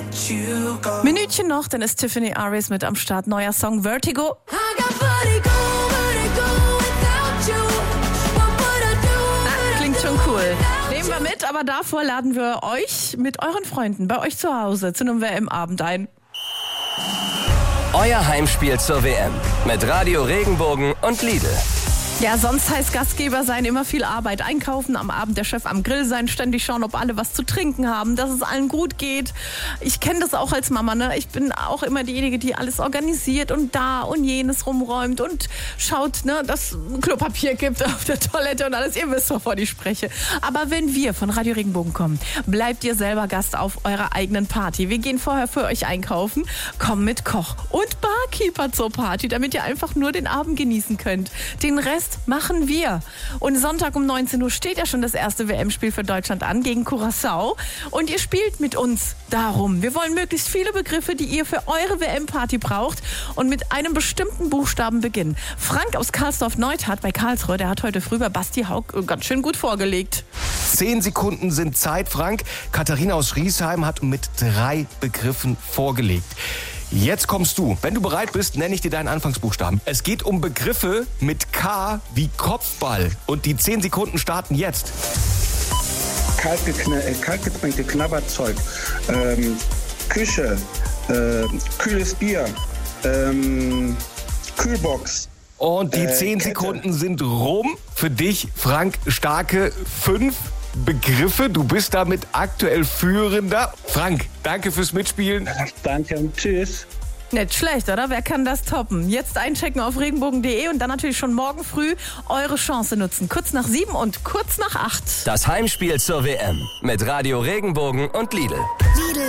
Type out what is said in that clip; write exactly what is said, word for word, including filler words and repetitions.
let you go. Minütchen noch, dann ist Tiffany Aries mit am Start. Neuer Song Vertigo. I got vertigo, vertigo without you. What would I do? Ah, klingt schon cool. Nehmen wir mit, aber davor laden wir euch mit euren Freunden bei euch zu Hause zu einem W M-Abend ein. Euer Heimspiel zur W M mit Radio Regenbogen und Lidl. Ja, sonst heißt Gastgeber sein immer viel Arbeit. Einkaufen, am Abend der Chef am Grill sein, ständig schauen, ob alle was zu trinken haben, dass es allen gut geht. Ich kenne das auch als Mama, ne? Ich bin auch immer diejenige, die alles organisiert und da und jenes rumräumt und schaut, ne, dass es Klopapier gibt auf der Toilette und alles. Ihr wisst, wovon ich spreche. Aber wenn wir von Radio Regenbogen kommen, bleibt ihr selber Gast auf eurer eigenen Party. Wir gehen vorher für euch einkaufen, kommen mit Koch und Barkeeper zur Party, damit ihr einfach nur den Abend genießen könnt. Den Rest machen wir. Und Sonntag um neunzehn Uhr steht ja schon das erste W M-Spiel für Deutschland an gegen Curaçao. Und ihr spielt mit uns darum. Wir wollen möglichst viele Begriffe, die ihr für eure W M-Party braucht und mit einem bestimmten Buchstaben beginnen. Frank aus Karlsdorf-Neustadt bei Karlsruhe, der hat heute früh bei Basti Haug ganz schön gut vorgelegt. Zehn Sekunden sind Zeit, Frank. Katharina aus Riesheim hat mit drei Begriffen vorgelegt. Jetzt kommst du. Wenn du bereit bist, nenne ich dir deinen Anfangsbuchstaben. Es geht um Begriffe mit K wie Kopfball. Und die zehn Sekunden starten jetzt. Kaltgekne- äh, kaltgetränkte Knabberzeug, ähm, Küche, äh, kühles Bier, ähm, Kühlbox. Und die Äh, zehn Kette. Sekunden sind rum. Für dich, Frank, starke fünf Begriffe. Du bist damit aktuell Führender. Frank, danke fürs Mitspielen. Danke und tschüss. Nicht schlecht, oder? Wer kann das toppen? Jetzt einchecken auf regenbogen punkt de und dann natürlich schon morgen früh eure Chance nutzen. Kurz nach sieben und kurz nach acht. Das Heimspiel zur W M mit Radio Regenbogen und Lidl.